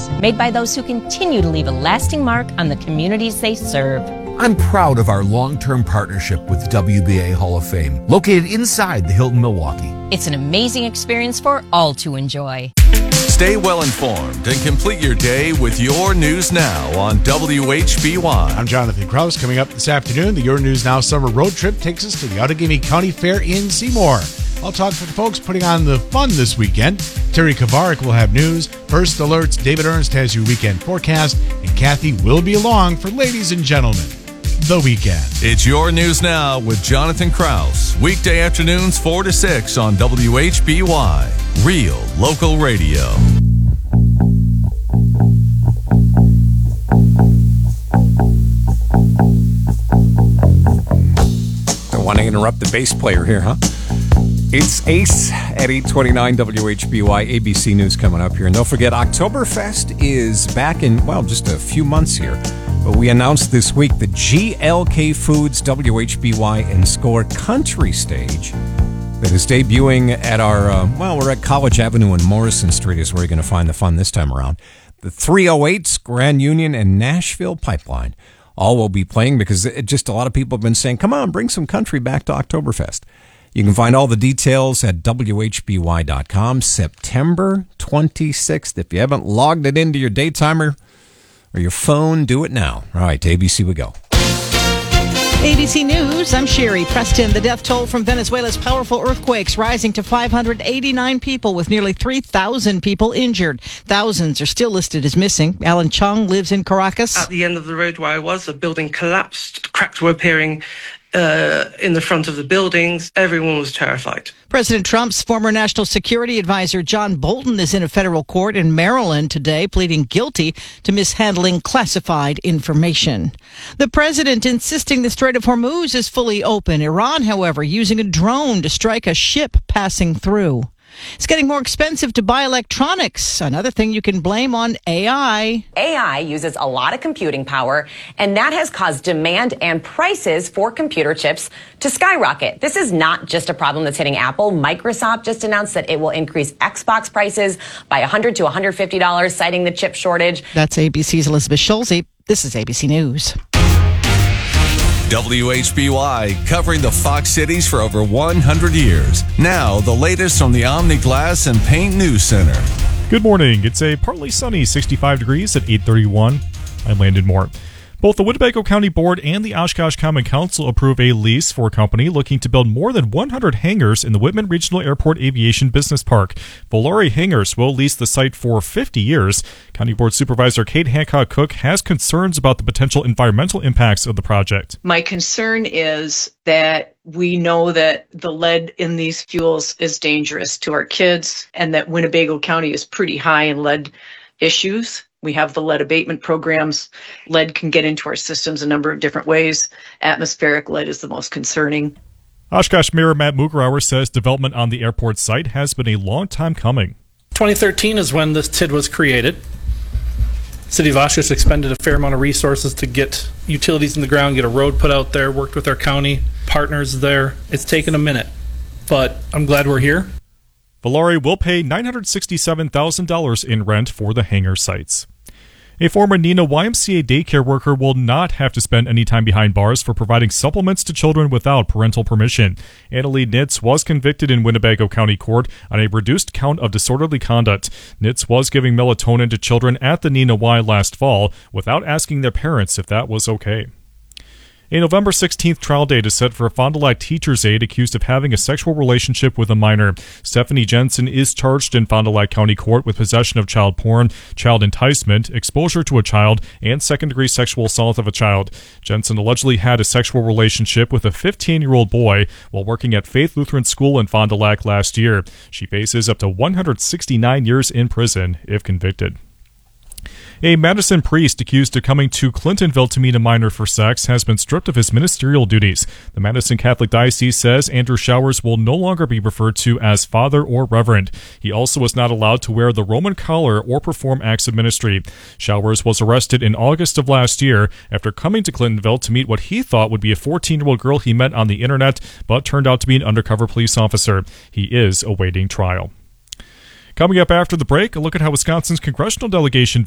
products made by those who continue to leave a lasting mark on the communities they serve. I'm proud of our long-term partnership with WBA Hall of Fame, located inside the Hilton Milwaukee. It's an amazing experience for all to enjoy. Stay well informed and complete your day with Your News Now on WHBY. I'm Jonathan Krause. Coming up this afternoon, the Your News Now summer road trip takes us to the Outagamie County Fair in Seymour. I'll talk to the folks putting on the fun this weekend. Terry Kavarik will have news. First Alerts, David Ernst has your weekend forecast, and Kathy will be along for Ladies and Gentlemen, the weekend. It's Your News Now with Jonathan Krause. Weekday afternoons 4 to 6 on WHBY. Real local radio. Don't want to interrupt the bass player here, huh? It's Ace at 8:29 WHBY. ABC News coming up here. And don't forget, Oktoberfest is back in, well, just a few months here. But we announced this week the GLK Foods WHBY and Score Country Stage that is debuting at our, we're at College Avenue and Morrison Street is where you're going to find the fun this time around. The 308s, Grand Union, and Nashville Pipeline all will be playing because just a lot of people have been saying, come on, bring some country back to Oktoberfest. You can find all the details at WHBY.com, September 26th. If you haven't logged it into your daytimer or your phone, do it now. All right, to ABC we go. ABC News, I'm Sherry Preston. The death toll from Venezuela's powerful earthquakes rising to 589 people with nearly 3,000 people injured. Thousands are still listed as missing. Alan Chung lives in Caracas. At the end of the road where I was, a building collapsed. Cracks were appearing in the front of the buildings. Everyone was terrified. President Trump's former national security advisor John Bolton is in a federal court in Maryland today, pleading guilty to mishandling classified information. The president insisting the Strait of Hormuz is fully open. Iran, however, using a drone to strike a ship passing through. It's getting more expensive to buy electronics. Another thing you can blame on AI. AI uses a lot of computing power, and that has caused demand and prices for computer chips to skyrocket. This is not just a problem that's hitting Apple. Microsoft just announced that it will increase Xbox prices by $100 to $150, citing the chip shortage. That's ABC's Elizabeth Schulze. This is ABC News. WHBY, covering the Fox Cities for over 100 years. Now, the latest from the Omni Glass and Paint News Center. Good morning. It's a partly sunny 65 degrees at 8:31. I'm Landon Moore. Both the Winnebago County Board and the Oshkosh Common Council approve a lease for a company looking to build more than 100 hangars in the Whitman Regional Airport Aviation Business Park. Valori Hangars will lease the site for 50 years. County Board Supervisor Kate Hancock-Cook has concerns about the potential environmental impacts of the project. My concern is that we know that the lead in these fuels is dangerous to our kids and that Winnebago County is pretty high in lead issues. We have the lead abatement programs. Lead can get into our systems a number of different ways. Atmospheric lead is the most concerning. Oshkosh Mayor Matt Mugrauer says development on the airport site has been a long time coming. 2013 is when this TID was created. City of Oshkosh expended a fair amount of resources to get utilities in the ground, get a road put out there, worked with our county partners there. It's taken a minute, but I'm glad we're here. Valori will pay $967,000 in rent for the hangar sites. A former Neenah YMCA daycare worker will not have to spend any time behind bars for providing supplements to children without parental permission. Annalie Nitz was convicted in Winnebago County Court on a reduced count of disorderly conduct. Nitz was giving melatonin to children at the Neenah Y last fall without asking their parents if that was okay. A November 16th trial date is set for a Fond du Lac teacher's aide accused of having a sexual relationship with a minor. Stephanie Jensen is charged in Fond du Lac County Court with possession of child porn, child enticement, exposure to a child, and second-degree sexual assault of a child. Jensen allegedly had a sexual relationship with a 15-year-old boy while working at Faith Lutheran School in Fond du Lac last year. She faces up to 169 years in prison if convicted. A Madison priest accused of coming to Clintonville to meet a minor for sex has been stripped of his ministerial duties. The Madison Catholic Diocese says Andrew Showers will no longer be referred to as father or reverend. He also was not allowed to wear the Roman collar or perform acts of ministry. Showers was arrested in August of last year after coming to Clintonville to meet what he thought would be a 14-year-old girl he met on the internet, but turned out to be an undercover police officer. He is awaiting trial. Coming up after the break, a look at how Wisconsin's congressional delegation